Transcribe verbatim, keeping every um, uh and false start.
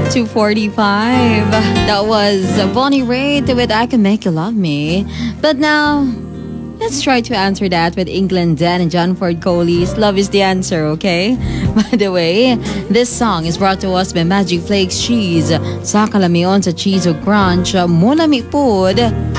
two forty-five. That was Bonnie Raitt with I Can Make You Love Me. But now, let's try to answer that with England Dan and John Ford Coley's Love is the Answer, okay? By the way, this song is brought to us by Magic Flakes Cheese. Sa kalamion sa cheese o crunch, mo lami pod.